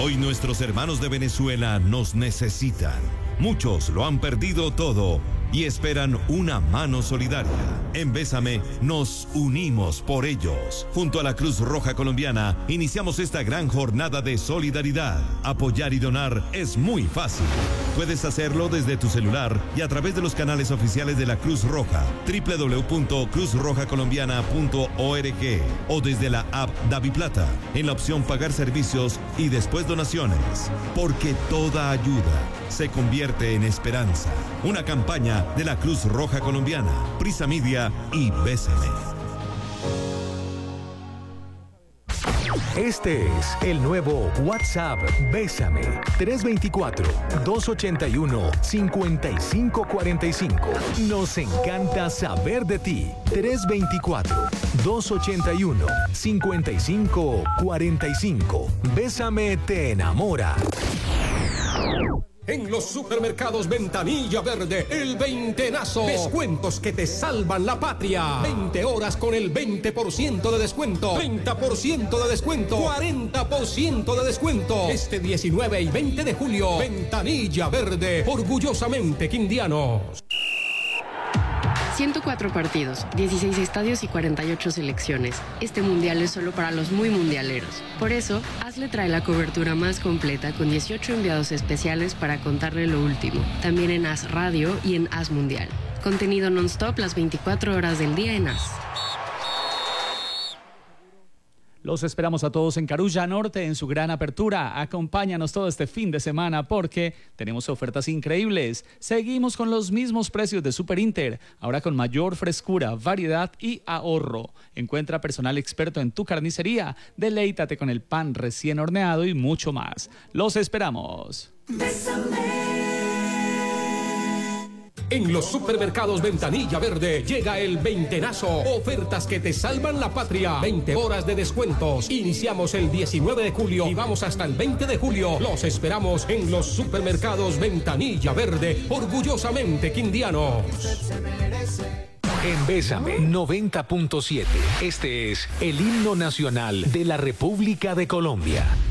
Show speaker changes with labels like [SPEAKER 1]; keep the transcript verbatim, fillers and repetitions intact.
[SPEAKER 1] Hoy nuestros hermanos de Venezuela nos necesitan. Muchos lo han perdido todo y esperan una mano solidaria. En Bésame nos unimos por ellos. Junto a la Cruz Roja Colombiana iniciamos esta gran jornada de solidaridad. Apoyar y donar es muy fácil. Puedes hacerlo desde tu celular y a través de los canales oficiales de la Cruz Roja, doble u doble u doble u punto cruz roja colombiana punto org, o desde la app DaviPlata en la opción Pagar servicios y después donaciones. Porque toda ayuda se convierte en esperanza. Una campaña de la Cruz Roja Colombiana, Prisa Media y Bésame.
[SPEAKER 2] Este es el nuevo WhatsApp Bésame. tres dos cuatro, dos ocho uno, cinco cinco cuatro cinco. Nos encanta saber de ti. tres dos cuatro, dos ocho uno, cinco cinco cuatro cinco. Bésame te enamora.
[SPEAKER 3] En los supermercados Ventanilla Verde, el veintenazo. Descuentos que te salvan la patria. veinte horas con el veinte por ciento de descuento. treinta por ciento de descuento. cuarenta por ciento de descuento. Este diecinueve y veinte de julio. Ventanilla Verde, orgullosamente quindianos.
[SPEAKER 4] ciento cuatro partidos, dieciséis estadios y cuarenta y ocho selecciones. Este mundial es solo para los muy mundialeros. Por eso, Hazle trae la cobertura más completa con dieciocho enviados especiales para contarle lo último. También en Haz Radio y en Haz Mundial. Contenido non-stop las veinticuatro horas del día en Haz.
[SPEAKER 5] Los esperamos a todos en Carulla Norte en su gran apertura. Acompáñanos todo este fin de semana porque tenemos ofertas increíbles. Seguimos con los mismos precios de Super Inter, ahora con mayor frescura, variedad y ahorro. Encuentra personal experto en tu carnicería. Deleítate con el pan recién horneado y mucho más. Los esperamos.
[SPEAKER 3] Bésame. En los supermercados Ventanilla Verde llega el veintenazo. Ofertas que te salvan la patria. veinte horas de descuentos. Iniciamos el diecinueve de julio y vamos hasta el veinte de julio. Los esperamos en los supermercados Ventanilla Verde, orgullosamente quindianos.
[SPEAKER 2] En Bésame noventa punto siete. Este es el himno nacional de la República de Colombia.